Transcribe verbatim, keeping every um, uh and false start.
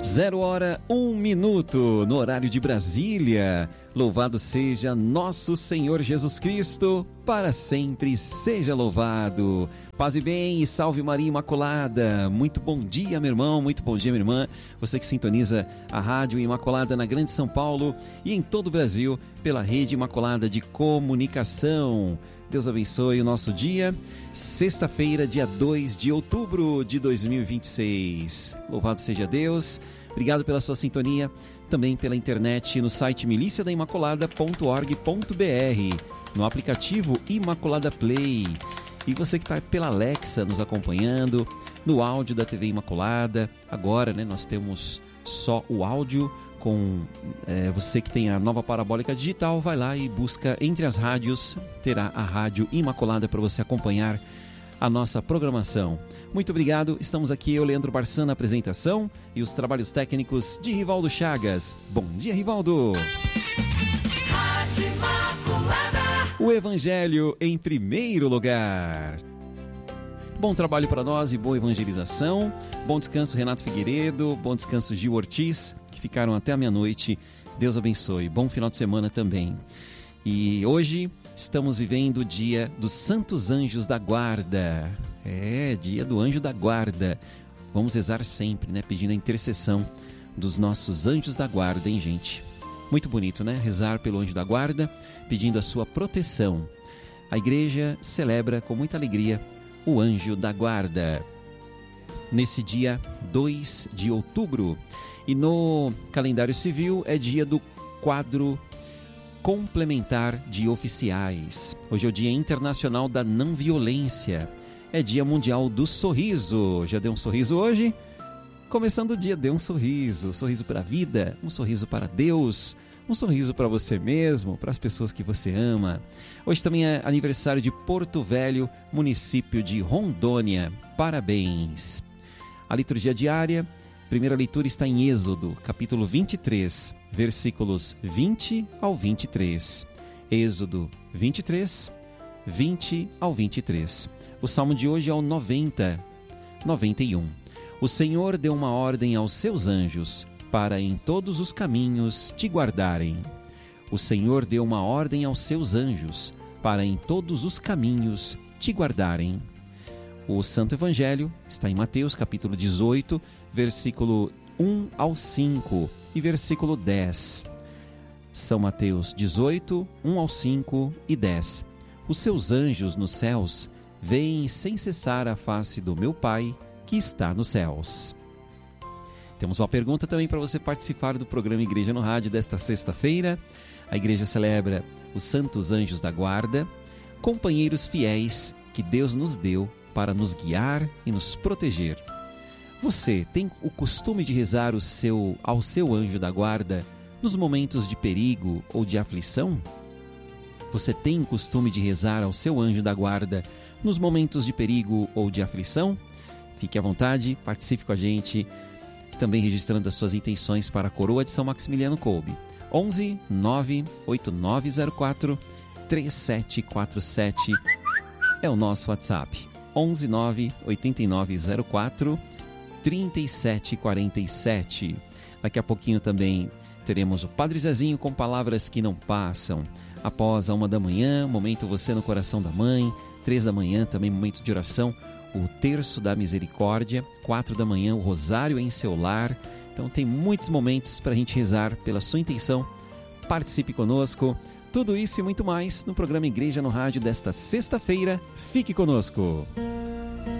Zero hora, um minuto, no horário de Brasília. Louvado seja nosso Senhor Jesus Cristo, para sempre seja louvado. Paz e bem e salve Maria Imaculada. Muito bom dia, meu irmão, muito bom dia, minha irmã. Você que sintoniza a Rádio Imaculada na Grande São Paulo e em todo o Brasil pela Rede Imaculada de Comunicação. Deus abençoe o nosso dia. Sexta-feira, dia dois de outubro de dois mil e vinte e seis. Louvado seja Deus. Obrigado pela sua sintonia. Também pela internet no site milícia da imaculada ponto org ponto br, no aplicativo Imaculada Play. E você que está pela Alexa nos acompanhando, no áudio da T V Imaculada. Agora, né, nós temos só o áudio. Com é, você que tem a nova parabólica digital, vai lá e busca entre as rádios, terá a Rádio Imaculada para você acompanhar a nossa programação. Muito obrigado, estamos aqui, eu, Leandro Barçan, na apresentação e os trabalhos técnicos de Rivaldo Chagas. Bom dia, Rivaldo! Rádio Imaculada. O Evangelho em primeiro lugar. Bom trabalho para nós e boa evangelização. Bom descanso, Renato Figueiredo. Bom descanso, Gil Ortiz, que ficaram até a meia-noite. Deus abençoe. Bom final de semana também. E hoje estamos vivendo o dia dos Santos Anjos da Guarda. É, dia do Anjo da Guarda. Vamos rezar sempre, né? Pedindo a intercessão dos nossos anjos da guarda, hein, gente? Muito bonito, né? Rezar pelo Anjo da Guarda, pedindo a sua proteção. A igreja celebra com muita alegria o Anjo da Guarda, nesse dia dois de outubro. E no calendário civil é dia do quadro complementar de oficiais. Hoje é o Dia Internacional da Não Violência. É Dia Mundial do Sorriso. Já deu um sorriso hoje? Começando o dia, dê um sorriso. Um sorriso para a vida, um sorriso para Deus, um sorriso para você mesmo, para as pessoas que você ama. Hoje também é aniversário de Porto Velho, município de Rondônia. Parabéns! A liturgia diária, primeira leitura está em Êxodo, capítulo vinte e três, versículos vinte ao vinte e três. Êxodo vinte e três, vinte ao vinte e três. O salmo de hoje é o noventa, noventa e um. O Senhor deu uma ordem aos seus anjos para em todos os caminhos te guardarem. O Senhor deu uma ordem aos seus anjos para em todos os caminhos te guardarem. O Santo Evangelho está em Mateus, capítulo dezoito, versículo um ao cinco e versículo dez. São Mateus dezoito, um ao cinco e dez. Os seus anjos nos céus veem sem cessar a face do meu Pai que está nos céus. Temos uma pergunta também para você participar do programa Igreja no Rádio desta sexta-feira. A igreja celebra os Santos Anjos da Guarda, companheiros fiéis que Deus nos deu para nos guiar e nos proteger. Você tem o costume de rezar o seu, ao seu anjo da guarda nos momentos de perigo ou de aflição? Você tem o costume de rezar ao seu anjo da guarda nos momentos de perigo ou de aflição? Fique à vontade, participe com a gente, também registrando as suas intenções para a Coroa de São Maximiliano Kolbe. onze nove oito nove zero quatro três sete quatro sete é o nosso WhatsApp. onze nove oito nove zero quatro três sete quatro sete. Daqui a pouquinho também teremos o Padre Zezinho com palavras que não passam. Após a uma da manhã, momento Você no Coração da Mãe. Três da manhã, também momento de oração, o Terço da Misericórdia. Quatro da manhã, o Rosário em Seu Lar. Então tem muitos momentos para a gente rezar pela sua intenção. Participe conosco. Tudo isso e muito mais no programa Igreja no Rádio desta sexta-feira. Fique conosco.